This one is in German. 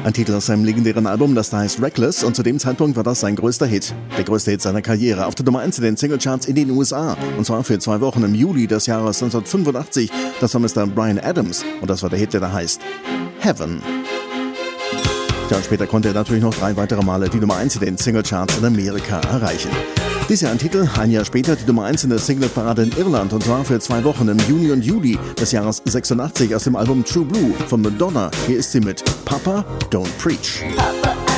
Ein Titel aus seinem legendären Album, das da heißt Reckless, und zu dem Zeitpunkt war das sein größter Hit. Der größte Hit seiner Karriere, auf der Nummer 1 in den Singlecharts in den USA. Und zwar für 2 Wochen im Juli des Jahres 1985. Das war Mr. Bryan Adams und das war der Hit, der da heißt Heaven. Ja, und später konnte er natürlich noch 3 weitere Male die Nummer 1 in den Singlecharts in Amerika erreichen. Dies Jahr ein Titel, ein Jahr später die Nummer 1 in der Singleparade in Irland, und zwar für 2 Wochen im Juni und Juli des Jahres 86 aus dem Album True Blue von Madonna. Hier ist sie mit Papa Don't Preach.